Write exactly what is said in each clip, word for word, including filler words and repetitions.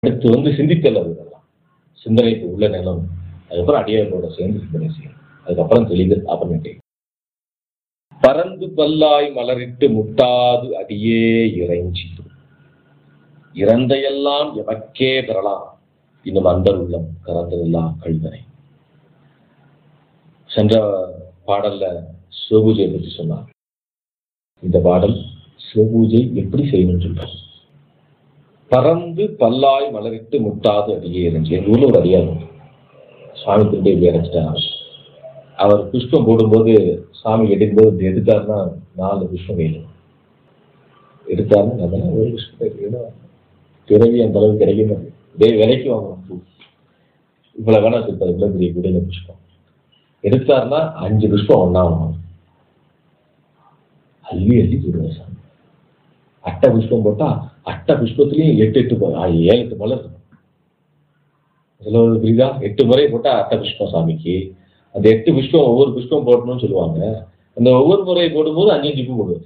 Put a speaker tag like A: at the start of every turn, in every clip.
A: அடுத்து வந்து சிந்தித்தல் அது இதெல்லாம் சிந்தனைக்கு உள்ள நிலம். அதுக்கப்புறம் அடியாரோட சேர்ந்து சிந்தனை செய்யணும். அதுக்கப்புறம் தெளிதல் அப்புறமேட்டே பறந்து பல்லாய் மலரிட்டு முட்டாது அடியே இறைஞ்சி இறந்தையெல்லாம் எமக்கே பெறலாம் இன்னும் அந்தர் உள்ளம் கறந்ததெல்லாம் கழுதனை. சென்ற பாடல்ல சிவபூஜையை பற்றி சொன்னார். இந்த பாடல் சிவபூஜை எப்படி செய்யணும்னு சொல்றாங்க. பறந்து பல்லாய் மலரிட்டு முட்டாது அடியே இறைஞ்சி. எங்க ஊர்ல ஒரு அடியார் சுவாமி திரும்பி எப்படி இறைச்சிட்டாங்க. அவர் புஷ்பம் போடும்போது சாமி எடுக்கும்போது எடுத்தாருன்னா நாலு புஷ்பம் வேணும். எடுத்தாருன்னா நம்ம ஒரு புஷ்பம் எடுக்கணும். பிறவி அந்த அளவுக்கு கிடைக்க இதே விலைக்கு வாங்கணும் பூ. இவ்வளவு வேணா சொல்லிட்டாரு. இவ்வளவு பெரிய குடையில புஷ்பம் எடுத்தாருன்னா அஞ்சு புஷ்பம் ஒன்னா வாங்கணும். அள்ளி அள்ளி போடுவார் சாமி. அட்டை புஷ்பம் போட்டா அட்டை புஷ்பத்திலையும் எட்டு எட்டு ஏழு எட்டு மலர் இருக்கும். புரியுதா? எட்டு முறை போட்டா அட்டை புஷ்பம் சாமிக்கு. அந்த எட்டு புஷ்பம் ஒவ்வொரு புஷ்பம் போடணும்னு சொல்லுவாங்க. அந்த ஒவ்வொரு முறை போடும்போது அஞ்சு அஞ்சு பூ போடுவது.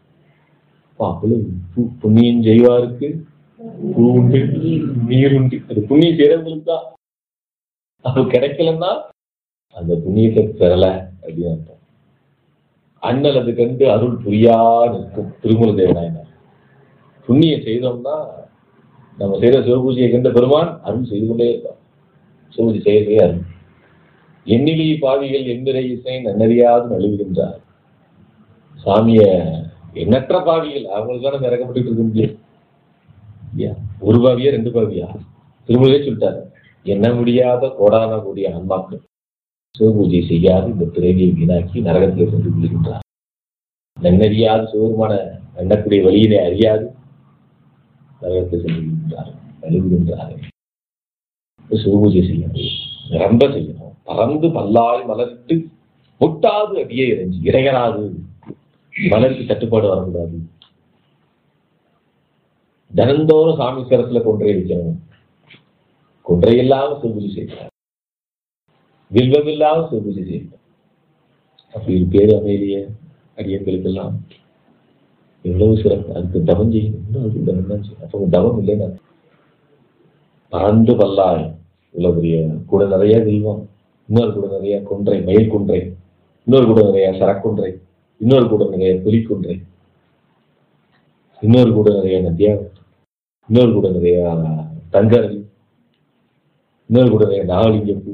A: புண்ணியம் செய்வாருக்கு பூ உண்டு நீர் உண்டு. அது புண்ணியம் செய்யறவங்களுக்கு தான். அது கிடைக்கலன்னா அந்த புண்ணியத்தை பெறல அப்படின்னு அர்த்தம். அண்ணல் அது கண்டு அருள் புரியா நிற்கும் திருமூல தேவநாயனார். புண்ணியம் செய்தோம்னா நம்ம செய்த சிவபூஜையை கண்ட பெருமான் அருள் செய்து கொண்டே இருக்கான். சிவபூஜை செய்யவே அருள். எண்ணிலி பாவிகள் எந்திரை இசை நன்னறியாது நழுவுகின்றார். சாமிய எண்ணற்ற பாவிகள் அவங்களுக்கான இறக்கப்பட்டு இருக்க முடியாது. ஒரு பாவியா ரெண்டு பாவியா திருமூலே சொல்லிட்டாரு. எண்ண முடியாத கோடான கூடிய ஆன்மாக்கள் சிவபூஜை செய்யாது இந்த பிறவியை வீணாக்கி நரகத்தில் சென்று விழுகின்றார். நன்னறியாது சிவருமான எண்ணக்கூடிய வழியினை அறியாது நரகத்தில் சென்று விழுகின்றார் நழுவுகின்றார். சிவபூஜை செய்யணும், ரொம்ப செய்யணும். பறந்து பல்லாய் மலர்த்து முட்டாது அடியே இறைஞ்சி இறையராது. மலருக்கு தட்டுப்பாடு வரக்கூடாது. தினந்தோறும் சாமி சரத்துல கொன்றை வைக்கணும். கொன்றை இல்லாம சிவபூஜை செய்யணும். வில்வம் இல்லாம சிவபூஜை செய்யணும். அப்படி ஒரு பேரு அமைதிய அடியங்களுக்கெல்லாம் எவ்வளவு சிறப்பு. அதுக்கு தவம் செய்யணும். இன்னும் அதுக்கு தவம் தான் செய்யணும். அப்போ தவம் இல்லைன்னா பறந்து பல்லாய் இவ்வளவு பெரிய கூட நிறைய தெய்வம், இன்னொரு கூட நிறைய கொன்றை மயில் கொன்றை, இன்னொரு கூட நிறைய சரக்குன்றை, இன்னொரு கூட நிறைய புலிக்குன்றை, இன்னொரு கூட நிறைய நதியா, இன்னொரு கூட நிறைய தங்கரவி, இன்னொரு கூட நிறைய நாகலிங்கப்பூ,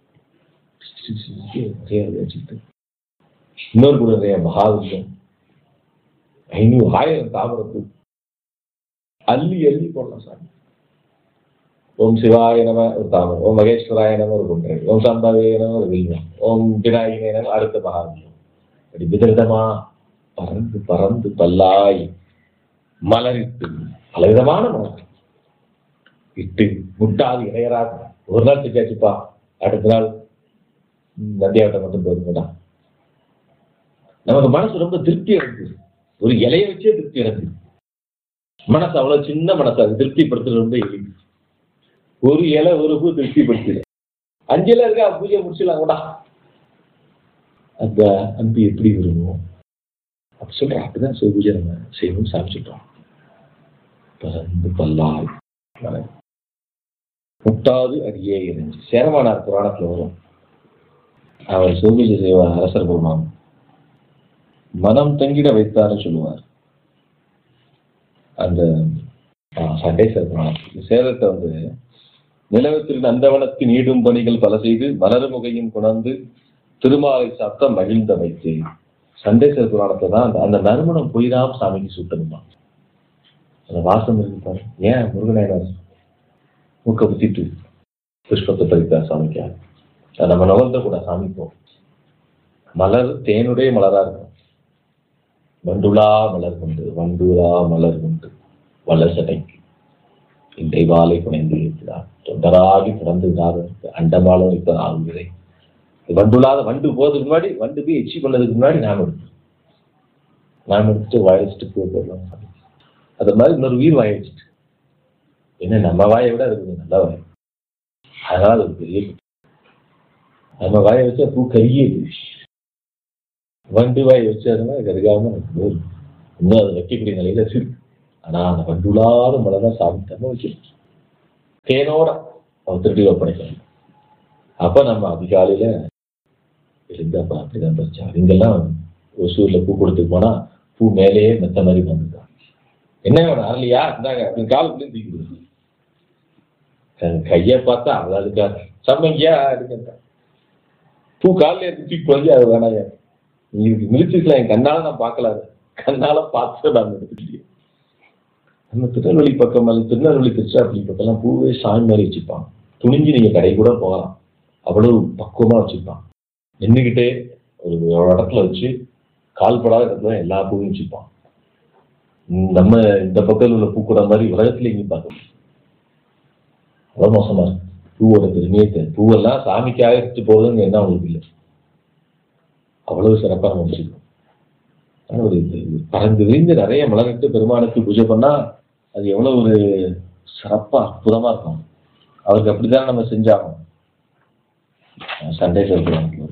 A: இன்னொரு கூட நிறைய மகாலிங்கம், ஐநூறு ஆயிரம் தாமரப்பூ அள்ளி அள்ளி போடலாம் சாமி. ஓம் சிவாய நம ஒரு தாமரம், ஓம் மகேஸ்வராய நம ஒரு கொன்றை, ஓம் சாம்பாவே நம ஒரு வில்வம், ஓம் விநாயகனே நம அடுத்த மகாலிங்கம். அப்படி விதவிதமா பறந்து பறந்து பல்லாய் மலரிட்டு பலவிதமான மலர் இட்டு முட்டாது இணையராக. ஒரு நாள் செஞ்சாச்சுப்பா, அடுத்த நாள் நந்தியாவட்டம் மட்டும் போதுங்கடா. நமக்கு மனசு ரொம்ப திருப்தி அடைஞ்சு. ஒரு இலையை வச்சே திருப்தி அடைஞ்சு. மனசு அவ்வளவு சின்ன மனசு, அது திருப்திப்படுத்துறது ரொம்ப எளிது. ஒரு இலை ஒரு பூ திருப்திப்படுத்திடு. அஞ்சு இலை இருக்கா பூஜையை முடிச்சிடலாம் கூட. அந்த அன்பு எப்படி விரும்புவோம் அப்படி சொல்றோம். அப்படிதான் சிவ பூஜை நம்ம செய்யணும்னு சாமி சொல்றோம். பறந்து பல்லாய் முட்டாது அடியே இறைஞ்சி. சேரமானார் புராணத்துல வரும். அவர் சிவபூஜை செய்வார். அரசர் பெருமான் மனம் தங்கிட வைத்தாருன்னு சொல்லுவார். அந்த சண்டேஸ்வர புராணம் சேரத்தை வந்து நிலவத்திற்கு நந்தவனத்தின் ஈடும் பணிகள் பல செய்து மலர்முகையின் குணர்ந்து திருமாலை சாத்த மகிழ்ந்த வைத்து. சண்டேஸ்வர புராணத்தை தான் அந்த அந்த நறுமணம் போய்தான் சாமிக்கு சுட்டணுமா. அந்த வாசம் இருப்பாரு. ஏன் முருகநாயனார் மூக்க புத்திட்டு புஷ்பத்தை பறித்தார் சாமிக்கா. நம்ம நுகர்ந்த கூட சாமிப்போம். மலர் தேனுடைய மலரா இருக்கும். வண்டுலா மலர் கொண்டு வண்டுலா மலர் கொண்டு வளர் சடைக்கு இன்றை வாழை குணைந்து இருக்கிறார். தொண்டராகி பிறந்து அண்டமாலும் வைப்பது ஆகுகிறே. வண்டுலாத வண்டு போறதுக்கு முன்னாடி வண்டு போய் எச்சி பண்ணதுக்கு முன்னாடி நாம் எடுத்தோம். நாம் எடுத்துட்டு வாய வச்சுட்டு போயிடலாம். அது மாதிரி இன்னொரு உயிர் வாய வச்சுட்டு என்ன நம்ம வாயை விட அது கொஞ்சம் நல்ல வாய். அதனால அது பெரிய நம்ம வாயை வச்சா பூ கருகியது. வண்டு வாயை வச்சதுன்னா கருகாம இன்னும் அதை வைக்கக்கூடிய நிலையில இருக்கு. ஆனா அந்த வண்டுலாத மலர்தான் சாப்பிட்டாம வைக்கணும். தேனோட அவன் திருடி ஒப்படைக்கலாம். அப்ப நம்ம அதிகாலையில எழுந்தப்ப அப்படிதான் பறிச்சா. இங்கெல்லாம் ஒசூர்ல பூ கொடுத்துட்டு போனா பூ மேலேயே மெத்த மாதிரி வந்துருக்கான். என்ன வேணும் அரளியா இருந்தாங்க அப்படின்னு காலுக்குள்ளேயும் தூக்கி கொடுக்கும். கையை பார்த்தா அழகா சம்மங்கியா எடுக்க பூ காலில் எடுத்து தூக்கி போய் அது வேணாயா நீ மிதிச்சிருக்கலாம். என் கண்ணால நான் பார்க்கல, அது கண்ணால பார்த்து நான் எடுத்துக்கிட்டேன். நம்ம திருநெல்வேலி பக்கம் அது திருநெல்வேலி திருச்சிராப்பள்ளி பக்கம்லாம் பூவே சாமி மாதிரி வச்சுப்பான். துணிஞ்சு நீங்க கடை கூட போகலாம், அவ்வளவு பக்குவமா வச்சுப்பான். நின்றுக்கிட்டே ஒரு இடத்துல வச்சு கால்படாத இடத்துல எல்லா பூவும் வச்சுப்பான். நம்ம இந்த பக்கத்தில் உள்ள பூக்கூட மாதிரி உலகத்துல எங்கேயும் பார்க்க அவ்வளவு மோசமா இருக்கு. பூவோட பெருமையே தெரியும். பூவெல்லாம் சாமிக்காக எடுத்து போகுதுன்னு என்ன அவங்களுக்கு இல்லை, அவ்வளவு சிறப்பாக நம்ம வச்சுக்கணும். ஆனால் ஒரு பறந்து விரிந்து நிறைய மலர்கிட்டு பெருமானுக்கு பூஜை பண்ணா அது எவ்வளவு ஒரு சிறப்பா அற்புதமா இருக்கும். அவருக்கு அப்படிதான் நம்ம செஞ்சாகணும். சண்டை சொல்றாங்க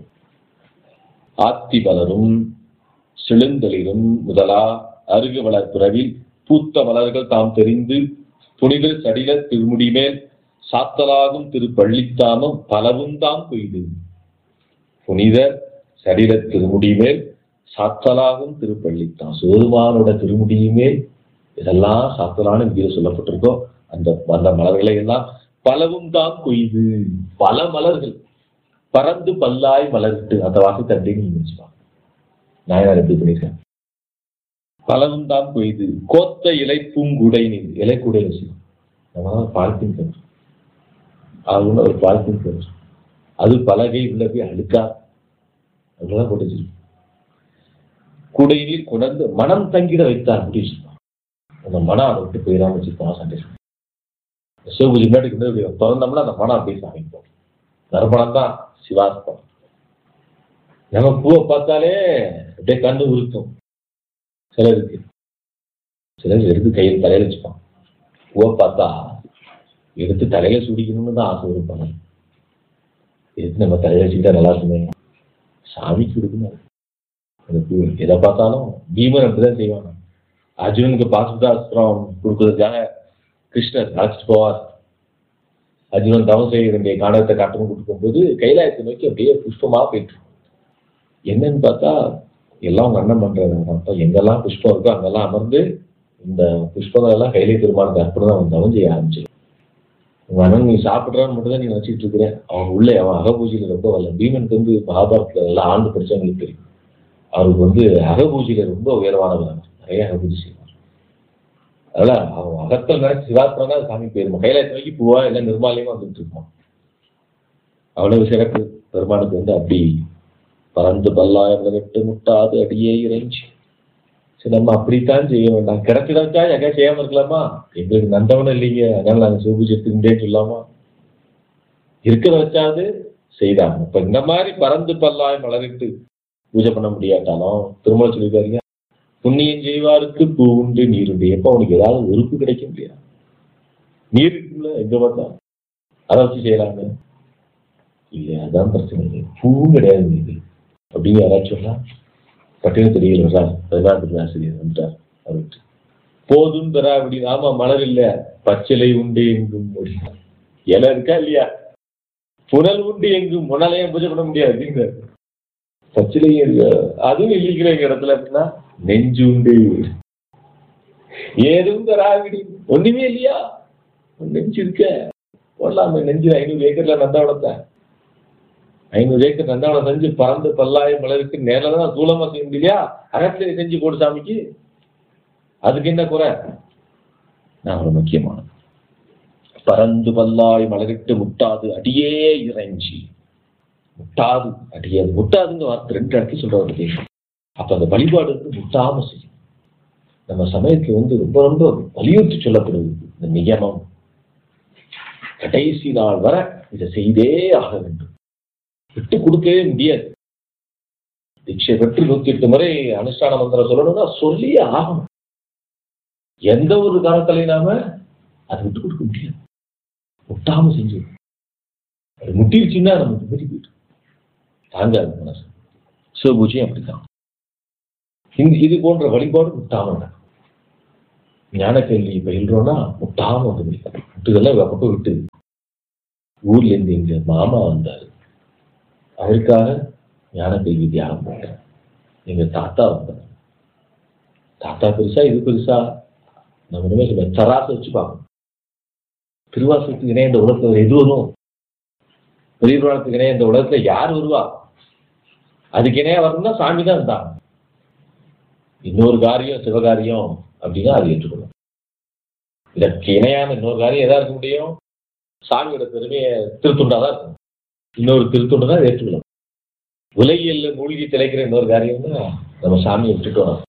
A: ஆத்தி மலரும் செழுந்தளிரும் முதலா அருகு வளர் பிறவில் பூத்த மலர்கள் தாம் தெரிந்து புனிதர் சடில திருமுடி மேல் சாத்தலாகும் திரு பள்ளித்தாமம் பலவும் தாம் கொய்து. புனிதர் சடில திருமுடி மேல் சாத்தலாகும் திருப்பள்ளித்தான். சிவருமானோட திருமுடியுமே இதெல்லாம் சாத்தலான விதியில சொல்லப்பட்டிருக்கோ அந்த அந்த மலர்களை எல்லாம் பலவும் தான் கொய்து. பல மலர்கள் பறந்து பல்லாய் மலர்ட்டு அந்த வாக்கு தண்டின்னு நினைச்சுப்பாங்க. நாயனார் எப்படி பண்ணிருக்கேன். பலவும் தான் கொய்து கோத்த இலை பூங்குடை நீர் இலை கூடை வச்சுக்கணும். நம்ம பாலித்தீன் கன்று அது ஒரு பாலித்தீன் கன்று அது பலகை உள்ள போய் அழுக்கா அதுதான் போட்டு வச்சிருக்கோம். குடைநீர் குணர்ந்து மனம் தங்கிட வைத்தார் அப்படி வச்சிருப்பான். அந்த மனம் அதை விட்டு போயிடாம வச்சிருப்பான். சண்டை சிவபூஜை முன்னாடி திறந்தோம்னா அந்த மனம் அப்படியே சாமிப்போம். நறுமணம் தான் சிவாஸ்பம். நம்ம பூவை பார்த்தாலே அப்படியே கண்ணு உருக்கும். சிலருக்கு சிலர் எடுத்து கையில் தலையில வச்சுப்பான். பூவை பார்த்தா எடுத்து தலையில சுடிக்கணும்னு தான் ஆசை இருப்பாங்க. எடுத்து நம்ம தலையில வச்சுக்கிட்டா நல்லா இருக்குமே, சாமிக்கு கொடுக்கணும். எதை பார்த்தாலும் பீமன் அப்படிதான் செய்வாங்க. அர்ஜுனனுக்கு பாசுதாஸ்திரம் கொடுக்கறதுக்காக கிருஷ்ணர் அழைச்சிட்டு போவார். அர்ஜுனன் தவம் செய்ய வேண்டிய காண்டத்தை காட்டணும் கொடுக்கும் போது கைலாயத்தை நோக்கி அப்படியே புஷ்பமா போயிட்டு என்னன்னு பார்த்தா எல்லாம் உங்க அண்ணன் பண்றாங்க. எங்கெல்லாம் புஷ்பம் இருக்கோ அங்கெல்லாம் அமர்ந்து இந்த புஷ்பங்கள் எல்லாம் கையிலே திருமானுக்கு அர்ப்பணம் அவன் தவம் செய்ய ஆரம்பிச்சிடும். உங்க அண்ணன் நீ சாப்பிட்றான்னு மட்டும் தான் நீ நினைச்சிட்டு இருக்கிறேன். அவன் உள்ள அவன் அகபூஜையில ரொம்ப வரல. பீமனுக்கு வந்து மகாபாரத்துல எல்லாம் ஆண்டு படிச்சவங்களுக்கு தெரியும். அவருக்கு வந்து அகபூஜையில ரொம்ப உயர்வானவர். நிறைய அகபூஜை செய்வார். அதனால அவன் அகத்தில் நினைச்சு சிவாத்திரம்னா சாமி போயிருமா. கைலாயத்தை நோக்கி பூவா இல்லை நிர்மாலயமா வந்துட்டு இருப்பான். அவ்வளவு சிறப்பு பெருமானுக்கு வந்து அப்படி பறந்து பல்லாயிரம் விட்டு முட்டாது அடியே இறைஞ்சி. சரி நம்ம அப்படித்தான் செய்ய வேண்டாம். கிடைச்சிடாச்சா எங்க செய்யாம இருக்கலாமா? எங்களுக்கு நந்தவனும் இல்லைங்க, அதனால நாங்கள் சிவபூஜை எடுத்துக்கிட்டே சொல்லாமா? இருக்கிற வச்சாது செய்தாங்க. இப்ப இந்த மாதிரி பறந்து பல்லாய் மலரிட்டு பூஜை பண்ண முடியாட்டாலும் திருமணம் சொல்லிக்காருங்க, புண்ணியம் செய்வாருக்கு பூ உண்டு நீர் உண்டு. எப்ப அவனுக்கு ஏதாவது உறுப்பு கிடைக்க முடியாது. நீர் இருக்குல்ல எங்க பார்த்தா அதை வச்சு செய்யறாங்க இல்லையா? அதான் பிரச்சனை இல்லை. பூவும் கிடையாது நீர் அப்படின்னு யாராச்சும் சொன்னா பட்டின தெரியல வர்றார். பதினாறு ஆசிரியர் வந்துட்டார். அவர்கிட்ட போதும் பெறா அப்படின்னு. ஆமா மலர் இல்ல பச்சிலை உண்டு எங்கும் முடியும். இலை இருக்கா இல்லையா? புனல் உண்டு எங்கும் முன்னாலேயும் பூஜை பண்ண முடியாது அப்படிங்கிற பச்சிலையும் இருக்கு. அதுவும் இல்லைங்கிற எங்க இடத்துல அப்படின்னா நெஞ்சு உண்டு ஏதும் தராவிடி. ஒண்ணுமே இல்லையா? நெஞ்சு இருக்க போடலாமே. நெஞ்சு ஐநூறு ஏக்கர்ல நந்தாவனத்தை ஐநூறு ஏக்கர் நந்தாவனம் செஞ்சு பறந்து பல்லாயிரம் மலருக்கு நேரில்தான் தூளமா செய்ய முடியலையா? அகத்திலே செஞ்சு போடு சாமிக்கு. அதுக்கு என்ன குறை? நான் ஒரு முக்கியமானது பறந்து பல்லாய் மலரிட்டு முட்டாது அடியே இறைஞ்சி. முட்டாது அடியே முட்டாதுங்க வார்த்தை ரெண்டு இடத்துல சொல்றது. அப்ப அந்த வழிபாடு வந்து முட்டாம செய்யும். நம்ம சமயத்துல வந்து ரொம்ப ரொம்ப வலியுறுத்தி சொல்லப்படுது இந்த நியமம். கடைசி நாள் வரை இதை செய்தே ஆக வேண்டும். விட்டு கொடுக்கவே முடியாது. தீட்சை பெற்று நூத்தி எட்டு முறை அனுஷ்டான மந்திரம் சொல்லணும்னா சொல்லியே ஆகணும். எந்த ஒரு காலத்திலையும் நாம அதை விட்டு கொடுக்க முடியாது. முட்டாம செஞ்சு அது முட்டிருச்சுன்னா நமக்கு மீறி போயிட்டு தாங்காது மனசு. சிவபூஜையும் அப்படித்தான். இது போன்ற வழிபாடு முட்டாம. ஞான கேள்வி பயில்றோம்னா முட்டாம வந்து முடியும். முட்டுதெல்லாம் பக்கம் விட்டு ஊர்ல இருந்து எங்க மாமா வந்தாரு, அவருக்காக ஞான கேள்வி தியானம் பண்றேன். எங்க தாத்தா வந்தார், தாத்தா பெருசா இது பெருசா நம்ம இனிமே சொல்ல தராசு வச்சு பார்க்கணும். திருவாசகத்துக்கு இணைய இந்த உலகத்துல எது வரும்? பெரிய புராணத்துக்கு இணைய இந்த உலகத்துல யார் வருவா? அதுக்கு இணையா வரணும்னா சாமி தான் இருந்தாங்க. இன்னொரு காரியம் சிவகாரியம் அப்படின்னா அது ஏற்றுக்கணும். இதற்கு இணையான இன்னொரு காரியம் எதா இருக்க முடியும்? சாமியோட பெருமையை திருத்துண்டாதான் இருக்கும். இன்னொரு திருத்துண்டு தான் ஏற்றுக்கணும். உலகியல்ல மூழ்கி திளைக்கிற இன்னொரு காரியம்னா நம்ம சாமியை விட்டுட்டோம்.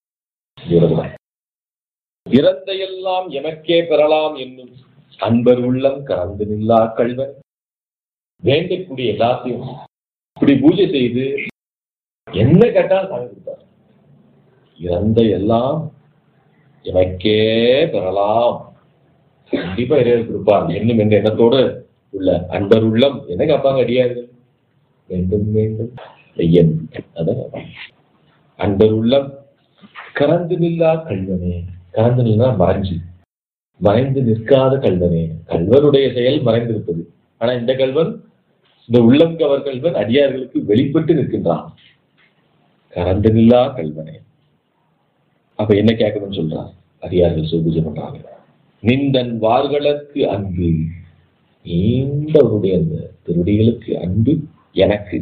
A: இறந்த எல்லாம் எமக்கே பெறலாம் என்னும் அன்பர் உள்ளம் கறந்து நில்லா கல்வன். வேண்டக்கூடிய எல்லாத்தையும் இப்படி பூஜை செய்து என்ன கேட்டாலும் சாமி கொடுத்தார். இறந்த எல்லாம் எமக்கே பெறலாம், கண்டிப்பா இறைவர் கொடுப்பார் என்னும் என்ற எண்ணத்தோடு உள்ள அன்பர் உள்ளம் என்ன கேட்பாங்க? அடியார்கள் வேண்டும் வேண்டும் ஐயன். அதான் அன்பர் உள்ளம் கறந்து நில்லா கல்வனே. கறந்து நில்லா மறைஞ்சு மறைந்து நிற்காத கல்வனே. கல்வனுடைய செயல் மறைந்திருப்பது. ஆனா இந்த கல்வன், இந்த உள்ளம் கவர் கல்வன் அடியார்களுக்கு வெளிப்பட்டு நிற்கின்றான். கறந்து நில்லா கல்வனே. அப்ப என்ன கேட்கணும்னு சொல்றான்? அடியார்கள் சிவபூஜை பண்றாங்க. நிந்தன் வார்களுக்கு அன்பு, நீண்டவருடைய அந்த திருடிகளுக்கு அன்பு எனக்கு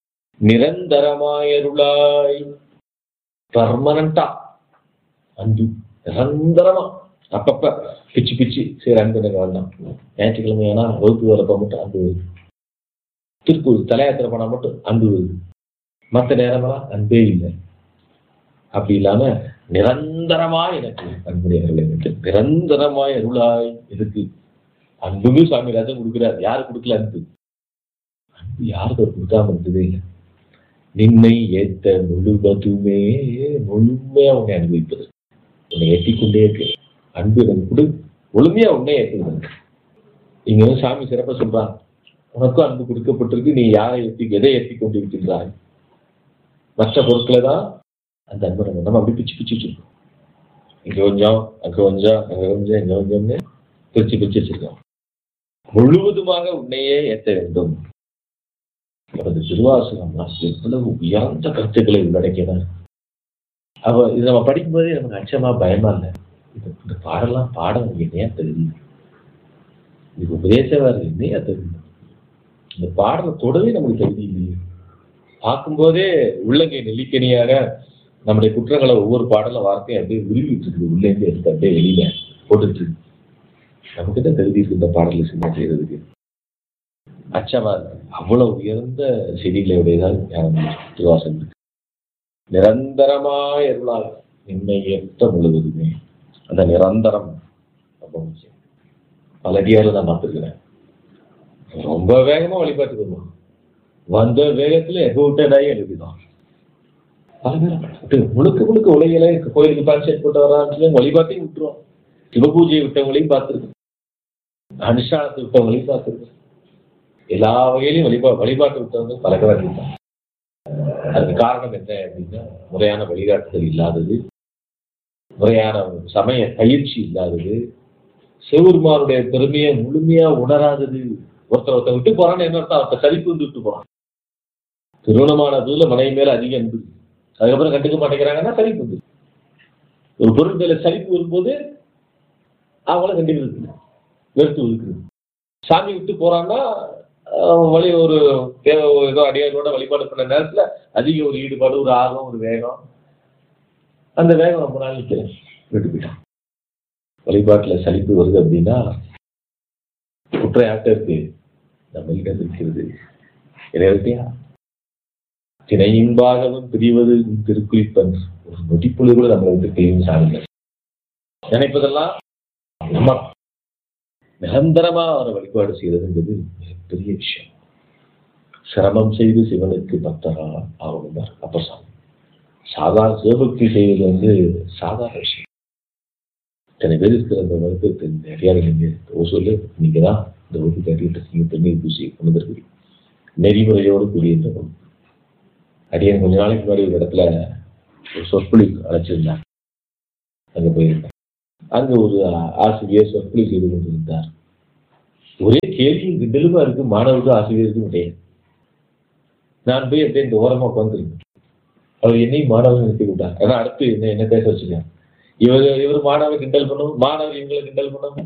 A: நிரந்தரமாயருளாய். பர்மனண்டா அன்பு நிரந்தரமா, அப்பப்ப பிச்சு பிச்சு சரி அன்பு எனக்கு வேண்டாம். ஞாயிற்றுக்கிழமை ஏன்னா வகுப்பு வரப்ப மட்டும் அன்பு வருது, திருப்பூர் தலையாத்திரை போனா மட்டும் அன்பு வருது, மற்ற நேரமெல்லாம் அன்பே இல்லை. அப்படி இல்லாம நிரந்தரமா எனக்கு அன்புடையவர்கள் எனக்கு நிரந்தரமாய் அருளாய். எதுக்கு? அன்புமே சுவாமி ராஜன் கொடுக்கிறார். யாரு கொடுக்கல அன்பு? அன்பு யாருக்கு அவர் கொடுக்காம இருந்ததே இல்லை. நின்னை ஏத்த முழுவதுமே முழுமையா உன்னை அனுபவிப்பது, உன்னை ஏற்றிக்கொண்டே இருக்கு. அன்பு எனக்கு கொடு, முழுமையா உன்னை ஏற்றுகிறது. இங்க வந்து சாமி சிறப்பா சொல்றான், உனக்கும் அன்பு கொடுக்கப்பட்டிருக்கு, நீ யாரை ஏற்றி எதை ஏற்றி கொண்டிருக்கின்றாய்? மற்ற பொருட்களை தான் அந்த அன்பு நம்ம நம்ம அப்படி பிச்சு பிச்சு வச்சிருக்கோம். இங்க கொஞ்சம் அங்க கொஞ்சம் அங்க கொஞ்சம் இங்க கொஞ்சம்னு பிரிச்சு பிரிச்சு வச்சிருக்கோம். முழுவதுமாக உன்னையே ஏற்ற வேண்டும். அவரது திருவாசகம்னா எவ்வளவு உயர்ந்த கருத்துக்களை உள்ளடக்கியதான். அவ இது நம்ம படிக்கும்போதே நமக்கு அச்சமா பயமா இல்லை. இது இந்த பாடலாம் பாட உங்களுக்கு என்னையா தெரியும், இது உபதேசவாரு என்னையா தெரியும், இந்த பாடலை தொடவே நமக்கு தகுதி இல்லையே. பார்க்கும்போதே உள்ளங்கை நெல்லிக்கனியாக நம்முடைய குற்றங்களை ஒவ்வொரு பாடல வார்த்தையும் அப்படியே உருவிட்டு இருக்குது, உள்ளேருந்து எடுத்து அப்படியே வெளியில போட்டுட்டு நமக்கு தான் தகுதி இருக்கு இந்த பாடலை சின்ன செய்யறதுக்கு. அச்சமா இருக்கு. அவ்வளவு உயர்ந்த செடிகளுடையதான் திருவாசகம் இருக்கு. நிரந்தரமாய் அருளால் என்னை ஏற்ற முழுவதுமே. அந்த நிரந்தரம் ரொம்ப முக்கியம். பல அடியாரில் நான் பார்த்துருக்கிறேன், ரொம்ப வேகமா வழிபாட்டுக்கு வருவான், வந்த வேகத்துல எகோட்டடாகி எழுதிதான். பல பேர் முழுக்க முழுக்க உலகில கோயிலுக்கு கான்செப்ட் போட்டு வரான்னு வழிபாட்டையும் விட்டுருவோம். சிவபூஜையை விட்டவங்களையும் பார்த்துருக்கோம், அனுஷ்டானத்தை விட்டவங்களையும் பார்த்துருக்கோம். எல்லா வகையிலையும் வழிபா வழிபாட்டு விட்டவங்க பல பேர் இருக்காங்க. அதுக்கு காரணம் என்ன அப்படின்னா, முறையான வழிகாட்டுதல் இல்லாதது, முறையான சமய பயிற்சி இல்லாதது, சிவபெருமானுடைய பெருமையை முழுமையா உணராதது. ஒருத்தர் ஒருத்தர் விட்டு போறான்னு என்ன அர்த்தம்? அவர்த்த சலிப்பு வந்து விட்டு போறான். திருமணமானதுல மனைவி மேல அதிக அன்பு, அதுக்கப்புறம் கண்டுக்க மாட்டேங்கிறாங்கன்னா சலிப்பு வந்து. ஒரு பொருள் மேல சலிப்பு வரும்போது அவங்கள கண்டுக்கிறது, வெறுத்து ஒதுக்குறது. சாமி விட்டு போறான்னா வழி ஒரு தேவை ஏதோ அடியாரோட வழிபாடு பண்ண நேரத்துல அதிக ஒரு ஈடுபாடு, ஒரு ஆர்வம், ஒரு வேகம். அந்த வேகம் ரொம்ப நாள் நிற்கிறேன் விட்டு போயிட்டான். வழிபாட்டுல சலிப்பு வருது அப்படின்னா குற்ற யார்கிட்ட இருக்கு? நம்ம கிட்ட இருக்கிறது. இறைவத்தையா திணையின்பாகவும் பிரிவது திருக்குறிப்பன். ஒரு நொடிப்புழு கூட நம்மளை விட்டு பிரியும் சாமிங்க நினைப்பதெல்லாம் நம்ம நிரந்தரமா அவரை வழிபாடு செய்யறதுங்கிறது மிகப்பெரிய விஷயம். சிரமம் செய்து சிவனுக்கு பக்தரா ஆகணும். அப்ப சாமி சாதாரண சிவபக்தி செய்வது வந்து சாதாரண விஷயம். இத்தனை பேர் இருக்கிற அந்த வகுப்பு நிறையா நீங்க சொல்லு, நீங்க தான் இந்த வகுப்பு கட்டிட்டு நீங்க தண்ணீர் பூசி கொண்டு இருக்கிறீங்க. நெறிமுறையோடு கூடிய இந்த வகுப்பு. அடியன் கொஞ்ச நாளைக்கு முன்னாடி ஒரு இடத்துல ஒரு சொற்பொழி அழைச்சிருந்தாங்க, அங்க போயிருந்தேன். அங்க ஒரு ஆசிரியர் சொற்பொழி செய்து கொண்டிருந்தார். ஒரே கேள்வியும் கிண்டலுமா இருக்கு, மாணவருக்கும் ஆசிரியருக்கும் கிடையாது. நான் போய் அப்படியே இந்த ஓரமா உட்காந்துருக்கேன். அவர் என்னையும் மாணவர் நிறுத்தி விட்டார். ஏன்னா அடுத்து என்ன என்ன பேச வச்சுக்கேன். இவர் இவர் மாணவர் கிண்டல் பண்ணணும், மாணவர் இவங்களை கிண்டல் பண்ணணும்.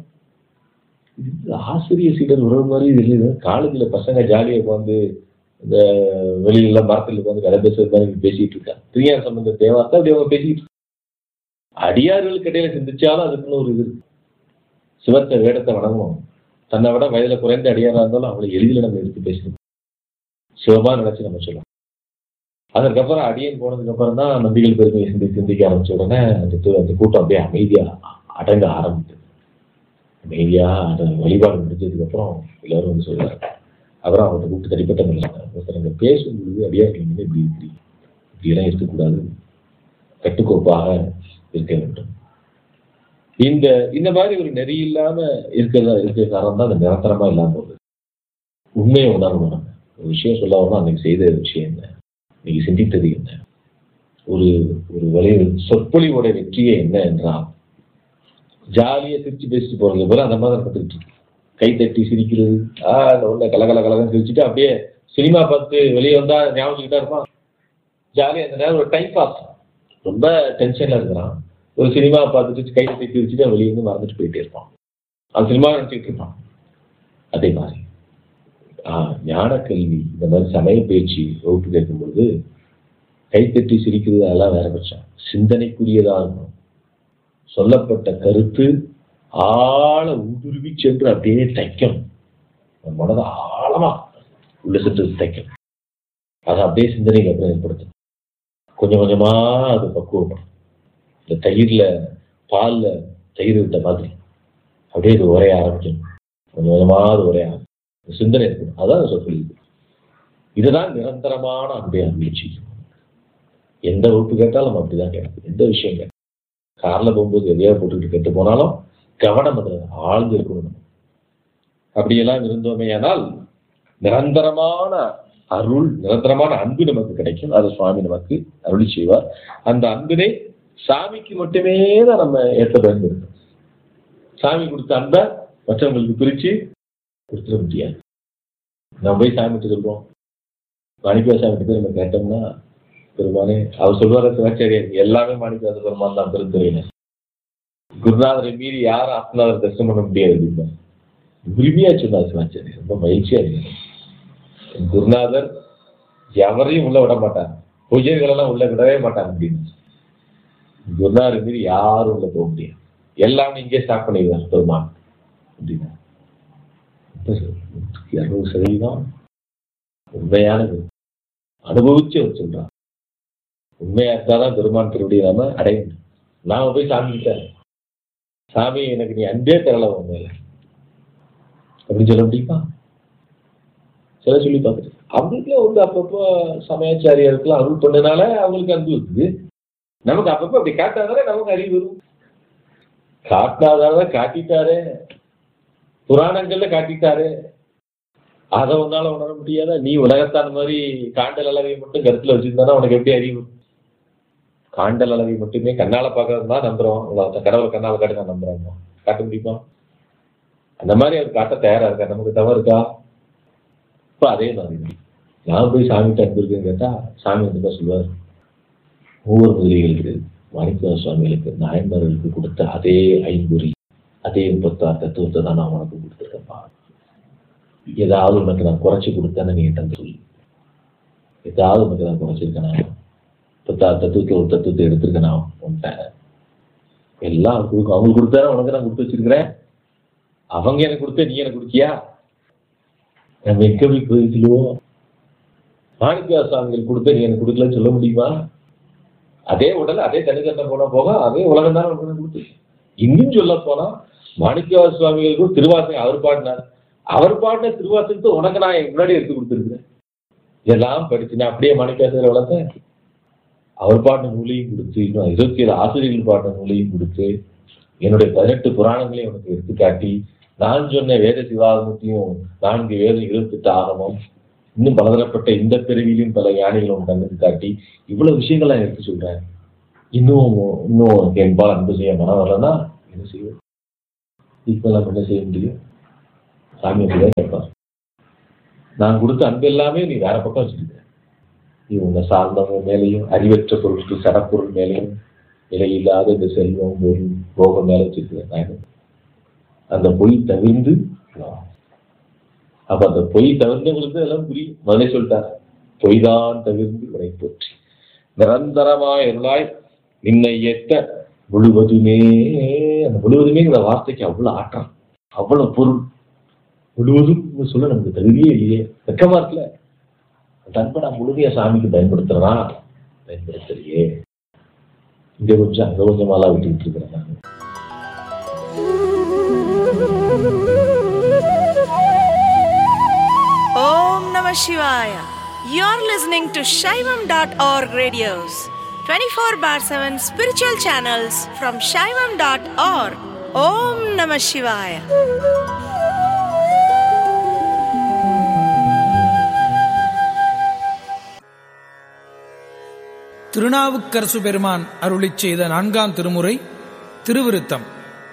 A: இது ஆசிரியர் சீடர் உறவு மாதிரி இல்லை. காலேஜில் பசங்க ஜாலியாக உட்காந்து இந்த வெளியில மரத்தில் உட்காந்து கதை பேசுறது மாதிரி பேசிட்டு இருக்காங்க. திருஞான சம்பந்த தேவார்த்தை அப்படி அவங்க பேசிட்டு அடியார்களுக்கு இடையில சிந்திச்சாலும் அதுக்குன்னு ஒரு இது. சிவத்தை வேடத்தை வணங்கணும். தன்னை விட வயதில் குறைந்த அடியாராக இருந்தாலும் அவளை எளிதில் நம்ம எடுத்து பேசணும். சிவமா நினைச்சு நம்ம சொல்லலாம். அதற்கப்புறம் அடியன் போனதுக்கு அப்புறம் தான் நம்பிகள் பெருமையை சிந்தி சிந்திக்க ஆரம்பிச்ச உடனே அந்த அந்த கூட்டம் அப்படியே அமைதியா அடங்க ஆரம்பித்தது. அமைதியா அந்த வழிபாடு முடிஞ்சதுக்கு அப்புறம் எல்லாரும் வந்து சொல்றாரு. அப்புறம் அவர்கிட்ட கூப்பிட்டு தனிப்பட்ட முறையில் அங்கே பேசும்பொழுது அடியார்கள் வந்து இப்படி இப்படி இப்படியெல்லாம் இருக்கக்கூடாது, கட்டுக்கோப்பாக இருக்க வேண்டும். இந்த இந்த மாதிரி ஒரு நெறி இல்லாம இருக்கிறதா இருக்கிற காரணம் தான் அந்த நிரந்தரமா இல்லாம போகுது. உண்மையை உணரணும். ஒரு விஷயம் சொல்ல வரணும், அன்னைக்கு செய்த விஷயம் என்ன, இன்னைக்கு சிந்தித்தது என்ன, ஒரு ஒரு வழிய சொற்பொழிவோட வெற்றியே என்ன என்றால் ஜாலியா சிரிச்சு பேசிட்டு போறது போல அந்த மாதிரி நடந்துட்டு இருக்கு. கை தட்டி சிரிக்கிறது, ஆஹ் அந்த உள்ள கலகல கலகம் சிரிச்சுட்டு அப்படியே சினிமா பார்த்து வெளியே வந்தா ஞாபகம் இருப்பான். ஜாலியா அந்த நேரம் ஒரு டைம் பாஸ். ரொம்ப டென்ஷன்ல இருக்கிறான், ஒரு சினிமா பார்த்துட்டு கை தட்டி சிரிச்சுட்டு வெளியே வந்து மறந்துட்டு போயிட்டே இருப்பான். அந்த சினிமா நினைச்சிட்டு இருப்பான். அதே மாதிரி ஆஹ் ஞான கல்வி இந்த மாதிரி சமய பேச்சு வகுப்பு கேட்கும் பொழுது கைத்தட்டி சிரிக்கிறது அதெல்லாம் வேற பட்சம். சிந்தனைக்குரியதா இருக்கும். சொல்லப்பட்ட கருத்து ஆழ ஊடுருவி சென்று அப்படியே தைக்கணும். மனதை ஆழமா உள்ள சென்று தைக்கணும். அதை அப்படியே சிந்தனைக்கு அப்புறம் ஏற்படுத்தும். கொஞ்சம் கொஞ்சமா அது பக்குவப்படும். இந்த தயிர்ல பால்ல தயிர் விட்ட மாதிரி அப்படியே இது உரைய ஆரம்பிக்கணும். கொஞ்சம் கொஞ்சமா அது உரைய ஆரம்பிக்கும். சிந்தனை இருக்கணும். அதான் சொல்லி இதுதான் நிரந்தரமான அன்பை அனுபவிச்சு. எந்த வகுப்பு கேட்டாலும் நம்ம அப்படிதான் கேட்கும். எந்த விஷயம் கேட்கும். கார்ல போகும்போது எதையாவது போட்டுக்கிட்டு கேட்டு போனாலும் கவனம் அதுல ஆழ்ந்து இருக்கணும். அப்படியெல்லாம் இருந்தோமே ஆனால் நிரந்தரமான அருள், நிரந்தரமான அன்பு நமக்கு கிடைக்கும். அதை சுவாமி நமக்கு அருளி செய்வார். அந்த அன்பினை சாமிக்கு மட்டுமே தான் நம்ம ஏற்ற பயன்படுத்தணும். சாமி கொடுத்த அன்பை மற்றவங்களுக்கு பிரிச்சு கொடுத்துட முடியாது. நம்ம போய் சாமிட்டு சொல்றோம், மாணிக்கவாச சாமிட்டு போய் நம்ம கேட்டோம்னா பெருமானே அவர் சொல்வார சிவாச்சாரியர் எல்லாமே மாணிக்கவாச பெருமான் தான் பெருந்துறையில. குருநாதரை மீறி யாரும் ஆத்மநாதரை தரிசனம் பண்ண முடியாது அப்படின்னா உரிமையா சொன்னார் சிவாச்சாரியர். ரொம்ப மகிழ்ச்சியா இருக்கு. குருநாதர் எவரையும் உள்ள விட மாட்டாங்க, பூஜைகள் எல்லாம் உள்ள விடவே மாட்டாங்க அப்படின்னு. குருநாதரை மீறி யாரும் உள்ள போக முடியாது, எல்லாமே இங்கே ஸ்டார்ட் பண்ணிடுவார் பெருமான் அப்படின்னா. இருநூறு சதவீதம் உண்மையானது அனுபவிச்சு அவர் சொல்றான். உண்மையா இருந்தாதான் பெருமான் திருவடியை நாம அடைய முடியும். நாம போய் சாமி கிட்ட சாமி எனக்கு நீ அன்பே தரல உண்மையில அப்படின்னு சொல்ல முடியுமா? சில சொல்லி பார்த்துட்டு அவங்களுக்குலாம் வந்து அப்பப்போ சமயாச்சாரியர்களுக்குலாம் அருள் பண்ணனால அவங்களுக்கு அன்பு இருக்குது. நமக்கு அப்பப்போ அப்படி காட்டாதானே நமக்கு அறிவு வரும். காட்டாதானதான் காட்டிட்டாரே, புராணங்கள்ல காட்டிட்டாரு, அதை உன்னால உணர முடியாத. நீ உலகத்தான மாதிரி காண்டல் அளவை மட்டும் கருத்துல வச்சிருந்தானா உனக்கு எப்படி அறிவு? காண்டல் அளவை மட்டுமே கண்ணால பார்க்கறது தான் நம்புறோம். கடவுளை கண்ணால காட்டி நான் நம்புறோம். காட்ட முடியுமா? அந்த மாதிரி அவர் காட்ட தயாரா இருக்கா? நமக்கு தவறு இருக்கா? இப்போ அதே மாதிரி நான் போய் சாமிகிட்ட அன்பு இருக்குன்னு கேட்டா சாமி வந்து சொல்லுவார், ஒவ்வொரு முதலிகளுக்கு மாணிக்கவாச சுவாமிகளுக்கு நாயன்மார்களுக்கு கொடுத்த அதே ஐம்பொறி அதே முப்பத்தாறு தத்துவத்தை தான் நான் உனக்கு கொடுத்துருக்கேன்ப்பா. ஏதாவது உனக்கு நான் குறைச்சி கொடுத்தேன்னு நீ என்கிட்ட சொல்லு. ஏதாவது உனக்கு நான் குறைச்சிருக்கேனா? முப்பத்தாறு தத்துவத்தில் ஒரு தத்துவத்தை எடுத்திருக்கேன் நான் உன்கிட்ட. எல்லாம் கொடுக்கும். அவங்களுக்கு கொடுத்தாரு, உனக்கு நான் கொடுத்து வச்சிருக்கிறேன். அவங்க எனக்கு கொடுத்த நீ எனக்கு கொடுத்தியா? நம்ம எங்க போய் சொல்லுவோம்? மாணிக்கவாச சுவாமிகள் கொடுத்த நீ எனக்கு கொடுக்கலன்னு சொல்ல முடியுமா? அதே உடல் அதே தனித்தன்மை போன போக அதே உலகம் தான் உனக்கு கொடுத்து. இன்னும் சொல்ல போனா மாணிக்கவாச சுவாமிகளுக்கும் திருவாசகம் அவர் பாடினார். அவர் பாடின திருவாசகத்தை உனக்கு நான் முன்னாடி எடுத்து கொடுத்துருக்கிறேன். இதெல்லாம் படிச்சு நான் அப்படியே மாணிக்கவாசகரை வளர்த்தேன். அவர் பாடின நூலையும் கொடுத்து, இன்னும் இருபத்தி ஏழு ஆசிரியர்கள் பாடின நூலையும் கொடுத்து, என்னுடைய பதினெட்டு புராணங்களையும் உனக்கு எடுத்து காட்டி, நான் சொன்ன வேத சிவாகமத்தையும் நான்கு வேதம் இருபத்தெட்டு ஆகமும் இன்னும் பலதரப்பட்ட இந்த பிறவியிலும் பல யானைகளும் கண்ணுக்கு காட்டி இவ்வளவு விஷயங்கள் நான் எடுத்து சொல்றேன். இன்னும் இன்னும் உனக்கு என்பால் அன்பு செய்ய மனம் வரலன்னா என்ன செய்வோம்? இப்போ நம்ம என்ன செய்ய முடியும்? சாமி அப்படிதான் கேட்பார். நான் கொடுத்த அன்பு எல்லாமே நீ வேற பக்கம் வச்சுருக்க. நீ உன்னை சார்ந்தவங்க மேலேயும், அறிவற்ற பொருட்கள் சடப்பொருள் மேலேயும், இலையில்லாத இந்த செல்வம் பொருள் போகம் மேலே வச்சிருக்கிறேன். அந்த பொய் தவிர்ந்து, அப்ப அந்த பொய் தவிர்ந்தவங்களுக்கு எல்லாம் புரியும். முதலே சொல்லிட்டாங்க, பொய்தான் தவிர்ந்து உரை போற்றி நிரந்தரமாய் இருந்தாய் நின்னை ஏற்ற முழுவதுமே. அந்த முழுவதுமேங்கிற வார்த்தைக்கு அவ்வளவு ஆற்றம், அவ்வளவு பொருள். முழுவதும் சொல்ல நமக்கு தகுதியே இல்லையே, வெக்கமா இருக்குல்ல. அந்த அன்பை நான் முழுமையா சாமிக்கு பயன்படுத்துறேனா? பயன்படுத்தலையே. இங்க கொஞ்சம் அங்க கொஞ்சமாலாம் விட்டுக்கிட்டு இருக்கிறேன் நான்.
B: Om Namah Shivaya. You're listening to Shaivam dot org radios, twenty-four bar seven spiritual channels from Shaivam dot org. Om Namah Shivaya.
C: Thirunavukkarasu பெருமான் அருளிச் செய்த நான்காம் திருமுறை திருவிருத்தம்.